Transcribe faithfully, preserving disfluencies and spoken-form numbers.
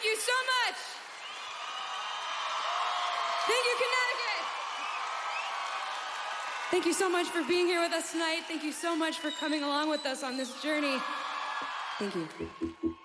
Thank you so much. Thank you, Connecticut. Thank you so much for being here with us tonight. Thank you so much for coming along with us on this journey. Thank you.